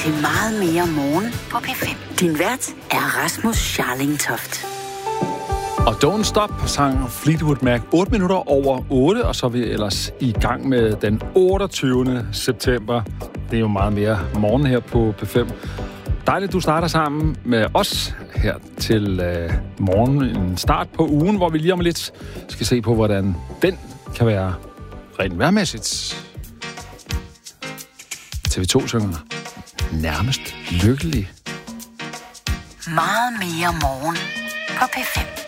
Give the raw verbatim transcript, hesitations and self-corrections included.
til Meget mere morgen på P fem. Din vært er Rasmus Scharling Toft. Og Don't Stop sang Fleetwood Mac otte minutter over otte, og så er vi ellers i gang med den otteogtyvende september. Det er jo meget mere morgen her på P fem. Dejligt, du starter sammen med os her til øh, morgen. En start på ugen, hvor vi lige om lidt skal se på, hvordan den kan være rent vejrmæssigt. T V to synger nærmest lykkelig. Meget mere morgen på P fem.